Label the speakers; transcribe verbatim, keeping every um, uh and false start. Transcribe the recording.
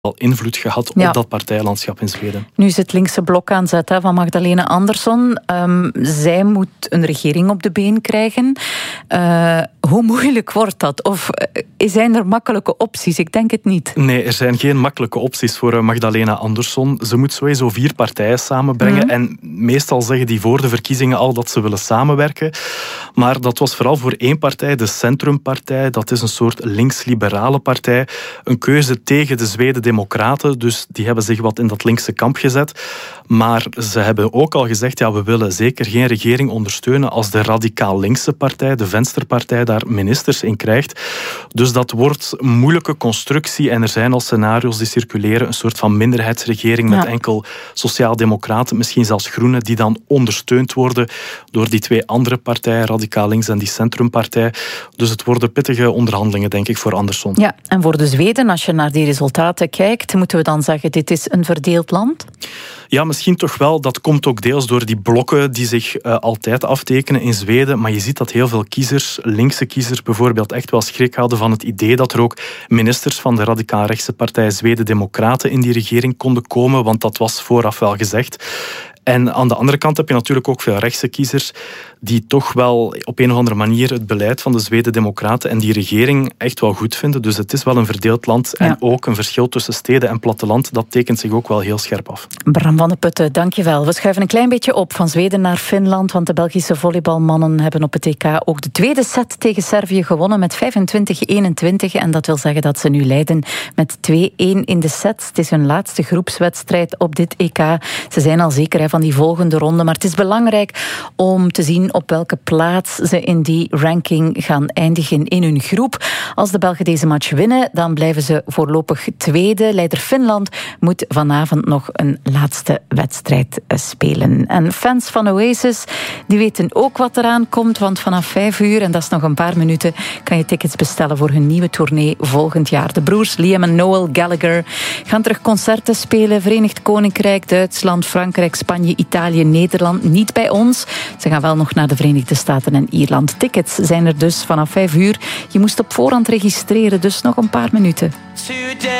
Speaker 1: al invloed gehad
Speaker 2: ja.
Speaker 1: op dat partijlandschap in Zweden.
Speaker 2: Nu is het linkse blok aan zet hè, van Magdalena Andersson. Um, zij moet een regering op de been krijgen. Uh, hoe moeilijk wordt dat? Of uh, zijn er makkelijke opties? Ik denk het niet.
Speaker 1: Nee, er zijn geen makkelijke opties voor Magdalena Andersson. Ze moet sowieso vier partijen samenbrengen. Mm-hmm. En meestal zeggen die voor de verkiezingen al dat ze willen samenwerken. Maar dat was vooral voor één partij, de Centrumpartij. Dat is een soort links-liberale partij. Een keuze tegen de Zweden Democraten, dus die hebben zich wat in dat linkse kamp gezet. Maar ze hebben ook al gezegd, ja, we willen zeker geen regering ondersteunen als de radicaal linkse partij, de Venstrepartij, daar ministers in krijgt. Dus dat wordt een moeilijke constructie en er zijn al scenario's die circuleren, een soort van minderheidsregering met ja. enkel sociaaldemocraten, misschien zelfs groenen, die dan ondersteund worden door die twee andere partijen, radicaal links en die Centrumpartij. Dus het worden pittige onderhandelingen, denk ik, voor Andersson.
Speaker 2: Ja, en voor de Zweden, als je naar die resultaten kijkt, moeten we dan zeggen, dit is een verdeeld land?
Speaker 1: Ja, misschien toch wel. Dat komt ook deels door die blokken die zich uh, altijd aftekenen in Zweden. Maar je ziet dat heel veel kiezers, linkse kiezers bijvoorbeeld, echt wel schrik hadden van het idee dat er ook ministers van de radicaal-rechtse partij Zweden Democraten in die regering konden komen, want dat was vooraf wel gezegd. En aan de andere kant heb je natuurlijk ook veel rechtse kiezers die toch wel op een of andere manier het beleid van de Zweden Democraten en die regering echt wel goed vinden. Dus het is wel een verdeeld land. Ja. En ook een verschil tussen steden en platteland, dat tekent zich ook wel heel scherp af.
Speaker 2: Bram van de Putten, dankjewel. We schuiven een klein beetje op van Zweden naar Finland, want de Belgische volleybalmannen hebben op het E K ook de tweede set tegen Servië gewonnen met vijfentwintig eenentwintig. En dat wil zeggen dat ze nu leiden met twee-één in de set. Het is hun laatste groepswedstrijd op dit E K. Ze zijn al zeker van die volgende ronde, maar het is belangrijk om te zien op welke plaats ze in die ranking gaan eindigen in hun groep. Als de Belgen deze match winnen, dan blijven ze voorlopig tweede. Leider Finland moet vanavond nog een laatste wedstrijd spelen. En fans van Oasis, die weten ook wat eraan komt, want vanaf vijf uur, en dat is nog een paar minuten, kan je tickets bestellen voor hun nieuwe tournee volgend jaar. De broers Liam en Noel Gallagher gaan terug concerten spelen. Verenigd Koninkrijk, Duitsland, Frankrijk, Spanje, Italië, Nederland. Niet bij ons. Ze gaan wel nog naar de Verenigde Staten en Ierland. Tickets zijn er dus vanaf vijf uur. Je moest op voorhand registreren, dus nog een paar minuten.